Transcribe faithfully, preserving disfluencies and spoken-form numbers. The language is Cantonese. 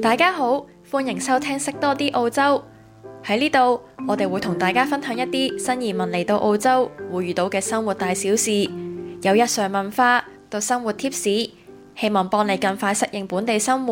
大家好，歡迎收聽識多啲澳洲。喺呢度，我哋會同大家分享一啲新移民嚟到澳洲會遇到嘅生活大小事，由日常文化到生活貼士，希望幫你更快適應本地生活。